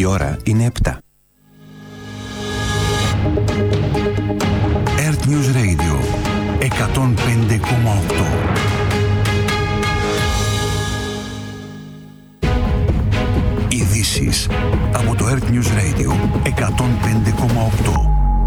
Η ώρα είναι 7. Earth News Radio 105,8. Ειδήσεις από το Earth News Radio 105,8.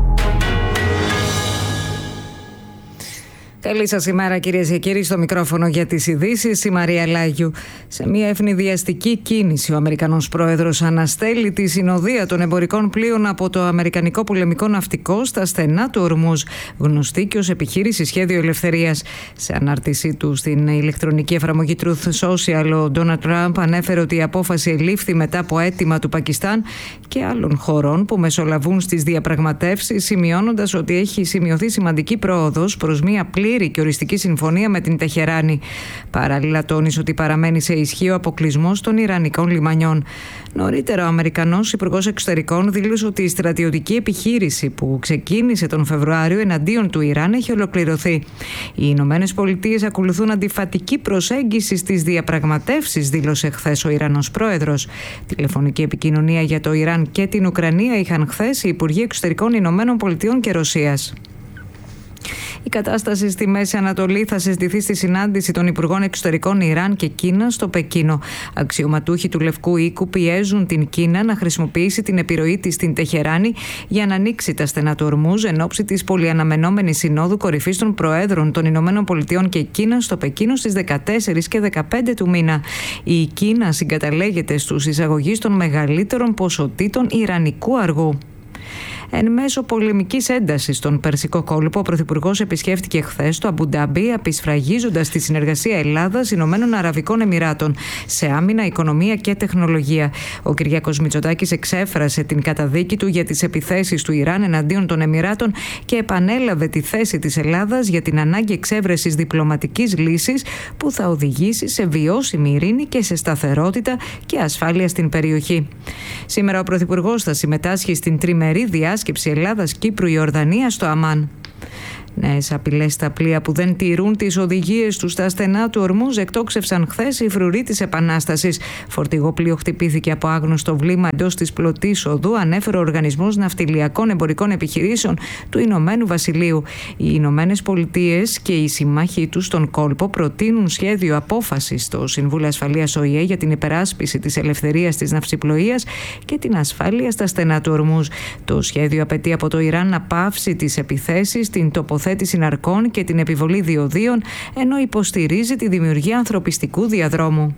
Καλή σας ημέρα, κυρίες και κύριοι. Στο μικρόφωνο για τις ειδήσεις η Μαρία Λάγιου. Σε μια ευνηδιαστική κίνηση, ο Αμερικανός πρόεδρος αναστέλει τη συνοδεία των εμπορικών πλοίων από το Αμερικανικό πολεμικό ναυτικό στα στενά του Ορμούζ, γνωστή και ως επιχείρηση Σχέδιο Ελευθερίας. Σε ανάρτησή του στην ηλεκτρονική εφαρμογή Truth Social, ο Ντόναλντ Τραμπ ανέφερε ότι η απόφαση ελήφθη μετά από αίτημα του Πακιστάν και άλλων χωρών που μεσολαβούν στις διαπραγματεύσεις, σημειώνοντας ότι έχει σημειωθεί σημαντική πρόοδος προς μια πλήρη και οριστική συμφωνία με την Τεχεράνη. Παράλληλα, τόνισε ότι παραμένει σε ισχύ ο αποκλεισμός των Ιρανικών λιμανιών. Νωρίτερα, ο Αμερικανός Υπουργός Εξωτερικών δήλωσε ότι η στρατιωτική επιχείρηση που ξεκίνησε τον Φεβρουάριο εναντίον του Ιράν έχει ολοκληρωθεί. Οι Ηνωμένες Πολιτείες ακολουθούν αντιφατική προσέγγιση στις διαπραγματεύσεις, δήλωσε χθες ο Ιρανός πρόεδρος. Τηλεφωνική επικοινωνία για το Ιράν και την Ουκρανία είχαν χθες οι Υπουργοί Εξωτερικών Ηνωμένων Πολιτειών και Ρωσίας. Η κατάσταση στη Μέση Ανατολή θα συζητηθεί στη συνάντηση των Υπουργών Εξωτερικών Ιράν και Κίνα στο Πεκίνο. Αξιωματούχοι του Λευκού Οίκου πιέζουν την Κίνα να χρησιμοποιήσει την επιρροή της στην Τεχεράνη για να ανοίξει τα στενά του Ορμούζ εν ώψη της πολυαναμενόμενης συνόδου κορυφής των Προέδρων των Ηνωμένων Πολιτειών και Κίνα στο Πεκίνο στις 14 και 15 του μήνα. Η Κίνα συγκαταλέγεται στους εισαγωγείς των μεγαλύτερων ποσοτήτων ιρανικού αργού. Εν μέσω πολεμικής έντασης στον Περσικό κόλπο, ο Πρωθυπουργός επισκέφτηκε χθες το Αμπουντάμπι, απεισφραγίζοντας τη συνεργασία Ελλάδας-Ηνωμένων Αραβικών Εμιράτων σε άμυνα, οικονομία και τεχνολογία. Ο Κυριάκος Μητσοτάκης εξέφρασε την καταδίκη του για τις επιθέσεις του Ιράν εναντίον των Εμιράτων και επανέλαβε τη θέση της Ελλάδας για την ανάγκη εξέβρεσης διπλωματικής λύσης που θα οδηγήσει σε βιώσιμη ειρήνη και σε σταθερότητα και ασφάλεια στην περιοχή. Σήμερα ο Πρωθυπουργός θα συμμετάσχει στην τριμερή διάσκεψη Ελλάδας-Κύπρου-Ιορδανία στο Αμάν. Νέες απειλές στα πλοία που δεν τηρούν τις οδηγίες τους στα στενά του Ορμούζ εκτόξευσαν χθες οι φρουροί της Επανάστασης. Φορτηγό πλοίο χτυπήθηκε από άγνωστο βλήμα εντός της πλωτής οδού, ανέφερε ο Οργανισμός Ναυτιλιακών Εμπορικών Επιχειρήσεων του Ηνωμένου Βασιλείου. Οι Ηνωμένες Πολιτείες και οι συμμάχοι τους στον κόλπο προτείνουν σχέδιο απόφασης στο Συμβούλιο Ασφαλείας ΟΗΕ για την υπεράσπιση της ελευθερίας της ναυσιπλοείας και την ασφάλεια στα στενά του Ορμούζ. Το σχέδιο απαιτεί από το Ιράν να πάυσει τις επιθέσεις, την τοποθέτηση ναρκών και την επιβολή διοδίων, ενώ υποστηρίζει τη δημιουργία ανθρωπιστικού διαδρόμου.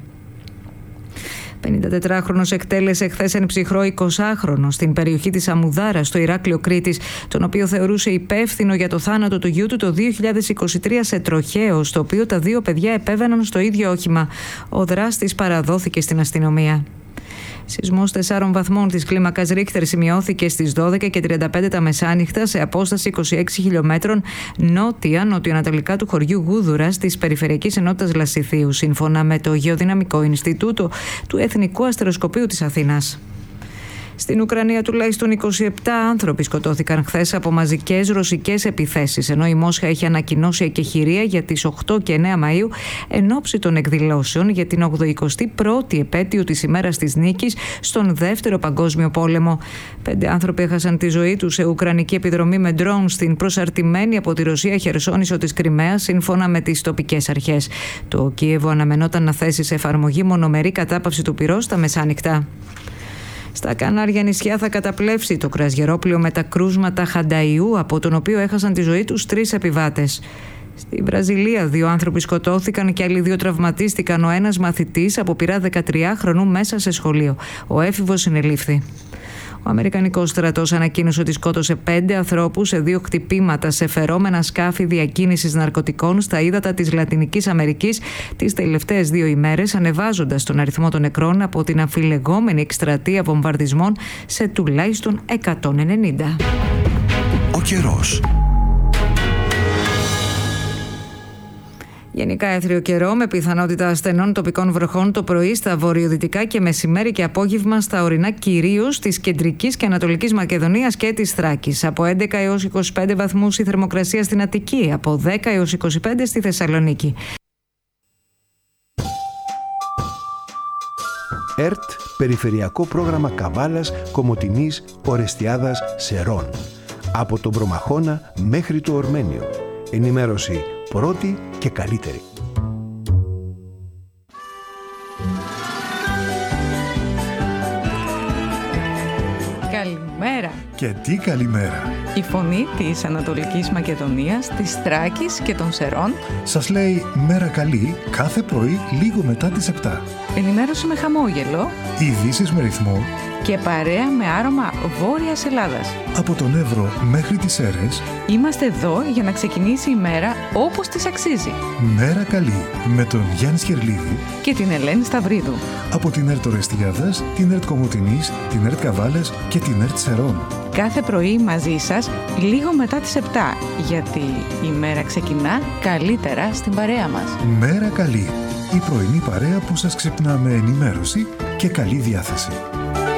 54χρονος εκτέλεσε χθες ένα ψυχρό 20χρονο στην περιοχή της Αμουδάρα στο Ηράκλειο Κρήτης, τον οποίο θεωρούσε υπεύθυνο για το θάνατο του γιού του το 2023 σε τροχαίο, στο οποίο τα δύο παιδιά επέβαιναν στο ίδιο όχημα. Ο δράστης παραδόθηκε στην αστυνομία. Σεισμός 4 βαθμών της κλίμακας Ρίχτερ σημειώθηκε στις 12:35 τα μεσάνυχτα σε απόσταση 26 χιλιόμετρων νότια-νοτιοανατολικά του χωριού Γούδουρα της Περιφερειακής Ενότητας Λασιθίου, σύμφωνα με το Γεωδυναμικό Ινστιτούτο του Εθνικού Αστεροσκοπείου της Αθήνας. Στην Ουκρανία τουλάχιστον 27 άνθρωποι σκοτώθηκαν χθες από μαζικές ρωσικές επιθέσεις, ενώ η Μόσχα έχει ανακοινώσει εκεχηρία για τις 8 και 9 Μαΐου εν ώψη των εκδηλώσεων για την 81η επέτειο της ημέρας της νίκης στον Δεύτερο Παγκόσμιο Πόλεμο. 5 άνθρωποι έχασαν τη ζωή τους σε ουκρανική επιδρομή με ντρόουν στην προσαρτημένη από τη Ρωσία Χερσόνησο της Κριμαίας, σύμφωνα με τις τοπικές αρχές. Το Κίεβο αναμενόταν να θέσει σε εφαρμογή μονομερή κατάπαυση του πυρός τα μεσάνυχτα. Στα Κανάρια νησιά θα καταπλέψει το κρουαζιερόπλοιο με τα κρούσματα Χανταϊού, από τον οποίο έχασαν τη ζωή τους 3 επιβάτες. Στη Βραζιλία 2 άνθρωποι σκοτώθηκαν και άλλοι 2 τραυματίστηκαν. Ο ένας μαθητής αποπειρά 13χρονου μέσα σε σχολείο. Ο έφηβος συνελήφθη. Ο Αμερικανικός στρατός ανακοίνωσε ότι σκότωσε 5 ανθρώπους σε 2 χτυπήματα σε φερόμενα σκάφη διακίνησης ναρκωτικών στα ύδατα της Λατινικής Αμερικής τις τελευταίες 2 ημέρες, ανεβάζοντας τον αριθμό των νεκρών από την αμφιλεγόμενη εκστρατεία βομβαρδισμών σε τουλάχιστον 190. Ο καιρός. Γενικά έθριο καιρό με πιθανότητα ασθενών τοπικών βροχών το πρωί στα βορειοδυτικά και μεσημέρι και απόγευμα στα ορεινά, κυρίως της κεντρικής και ανατολικής Μακεδονίας και της Θράκης. Από 11 έως 25 βαθμούς η θερμοκρασία στην Αττική, από 10 έως 25 στη Θεσσαλονίκη. ΕΡΤ, Περιφερειακό Πρόγραμμα Καβάλας, Κομοτηνής, Ορεστιάδας, Σερών. Από τον Προμαχώνα μέχρι το Ορμένιο. Ενημέρωση πρώτη και καλύτερη. Καλημέρα. Και τι καλημέρα. Η φωνή της Ανατολικής Μακεδονίας, της Θράκης και των Σερών σας λέει μέρα καλή κάθε πρωί λίγο μετά τις 7. Ενημέρωση με χαμόγελο, Ειδήσεις με ρυθμό και παρέα με άρωμα Βόρειας Ελλάδας. από τον Εύρο μέχρι τις Σέρρες. Είμαστε εδώ για να ξεκινήσει η μέρα όπως της αξίζει. Μέρα καλή με τον Γιάννη Σκερλίδη Και την Ελένη Σταυρίδου. από την ΕΡΤ Ορεστιάδας, την ΕΡΤ Κομοτηνής, την ΕΡΤ Καβάλας και την ΕΡΤ Σερών. Κάθε πρωί μαζί σας λίγο μετά τις 7, γιατί η μέρα ξεκινά καλύτερα στην παρέα μας. Μέρα καλή. Η πρωινή παρέα που σας ξυπνά με ενημέρωση και καλή διάθεση.